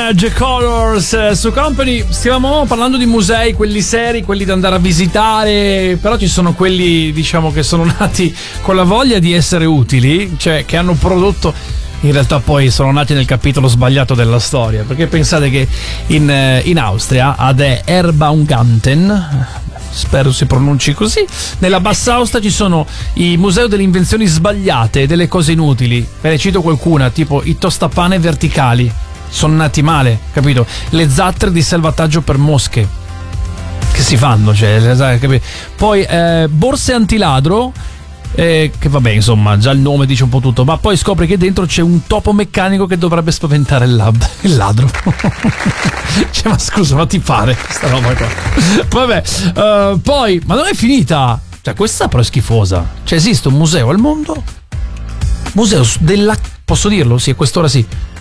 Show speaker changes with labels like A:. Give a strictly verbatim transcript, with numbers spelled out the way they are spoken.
A: The Colors eh, su Company. Stiamo parlando di musei, quelli seri, quelli da andare a visitare, però ci sono quelli, diciamo, che sono nati con la voglia di essere utili, cioè che hanno prodotto, in realtà poi sono nati nel capitolo sbagliato della storia, perché pensate che in, in Austria, ad Erbaumgarten, spero si pronunci così, nella Bassa Austria ci sono i musei delle invenzioni sbagliate e delle cose inutili. Ve ne cito qualcuna, tipo i tostapane verticali, sono nati male, capito? Le zattere di salvataggio per mosche che si fanno, cioè, capito? Poi eh, borse antiladro, eh, che vabbè, insomma, già il nome dice un po' tutto, ma poi scopri che dentro c'è un topo meccanico che dovrebbe spaventare il, lab, il ladro. Cioè, ma scusa, ma ti pare questa roba qua? Vabbè, uh, poi, ma non è finita, cioè questa però è schifosa. Cioè esiste un museo al mondo, museo della, posso dirlo? Sì, a quest'ora sì,